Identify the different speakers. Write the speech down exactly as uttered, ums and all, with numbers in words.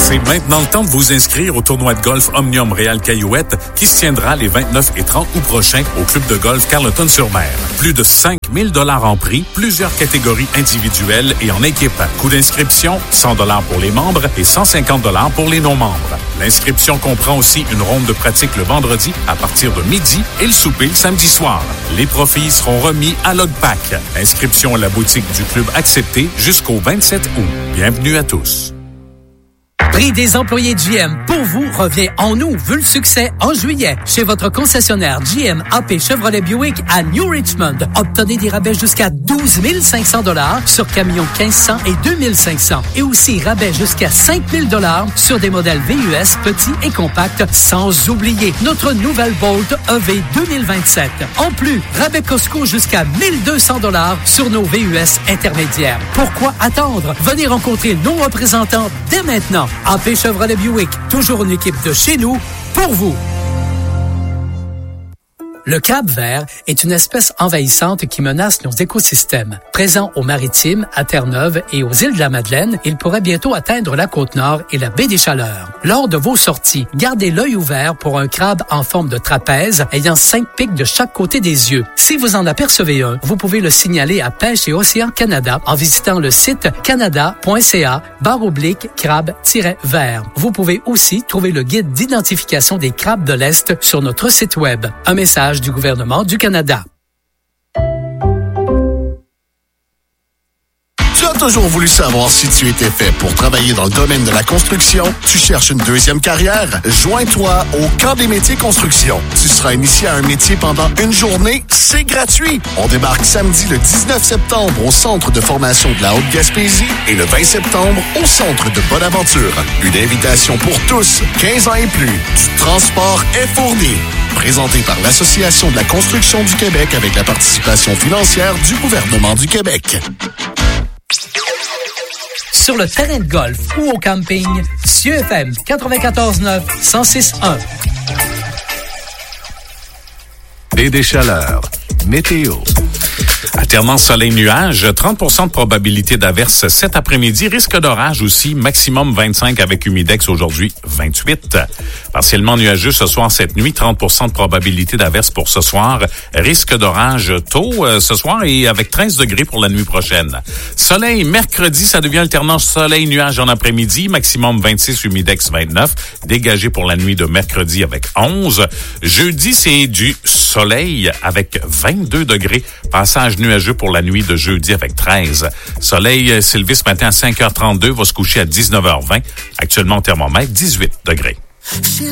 Speaker 1: C'est maintenant le temps de vous inscrire au tournoi de golf Omnium Réal Caillouette qui se tiendra les vingt-neuf et trente août prochains au club de golf Carleton-sur-Mer. Plus de cinq mille dollars en prix, plusieurs catégories individuelles et en équipe. Coût d'inscription, cent dollars pour les membres et cent cinquante dollars pour les non-membres. L'inscription comprend aussi une ronde de pratique le vendredi à partir de midi et le souper le samedi soir. Les profits seront remis à Logpack. Inscription à la boutique du club acceptée jusqu'au vingt-sept août. Bienvenue à tous.
Speaker 2: Prix des employés G M pour vous revient en août, vu le succès en juillet. Chez votre concessionnaire G M A P Chevrolet Buick à New Richmond, obtenez des rabais jusqu'à douze mille cinq cents dollars sur camions quinze cents et deux mille cinq cents. Et aussi rabais jusqu'à cinq mille dollars sur des modèles V U S petits et compacts, sans oublier notre nouvelle Bolt E V deux mille vingt-sept. En plus, rabais Costco jusqu'à mille deux cents dollars sur nos V U S intermédiaires. Pourquoi attendre? Venez rencontrer nos représentants dès maintenant. A P Chevrolet Buick, toujours une équipe de chez nous, pour vous. Le crabe-vert est une espèce envahissante qui menace nos écosystèmes. Présent aux Maritimes, à Terre-Neuve et aux îles de la Madeleine, il pourrait bientôt atteindre la Côte-Nord et la baie des Chaleurs. Lors de vos sorties, gardez l'œil ouvert pour un crabe en forme de trapèze ayant cinq pics de chaque côté des yeux. Si vous en apercevez un, vous pouvez le signaler à Pêche et Océan Canada en visitant le site canada.ca barre oblique crabe-vert. Vous pouvez aussi trouver le guide d'identification des crabes de l'Est sur notre site web. Un message du gouvernement du Canada.
Speaker 3: Tu as toujours voulu savoir si tu étais fait pour travailler dans le domaine de la construction? Tu cherches une deuxième carrière? Joins-toi au Camp des métiers construction. Tu seras initié à un métier pendant une journée. C'est gratuit. On débarque samedi le dix-neuf septembre au Centre de formation de la Haute-Gaspésie et le vingt septembre au Centre de Bonaventure. Une invitation pour tous, quinze ans et plus. Du transport est fourni. Présenté par l'Association de la construction du Québec avec la participation financière du gouvernement du Québec.
Speaker 2: Sur le terrain de golf ou au camping, C I E F M quatre-vingt-quatorze neuf, cent six point un.
Speaker 4: Baie des Chaleurs. Météo.
Speaker 1: Alternance soleil-nuage, trente pour cent de probabilité d'averse cet après-midi. Risque d'orage aussi, maximum vingt-cinq avec humidex aujourd'hui, vingt-huit. Partiellement nuageux ce soir, cette nuit, trente pour cent de probabilité d'averse pour ce soir. Risque d'orage tôt euh, ce soir et avec treize degrés pour la nuit prochaine. Soleil, mercredi, ça devient alternance soleil-nuage en après-midi, maximum vingt-six, humidex vingt-neuf. Dégagé pour la nuit de mercredi avec onze. Jeudi, c'est du soleil avec vingt-deux degrés. Passage nuageux pour la nuit de jeudi avec treize. Soleil s'élevé ce matin à cinq heures trente-deux, va se coucher à dix-neuf heures vingt. Actuellement, thermomètre, dix-huit degrés.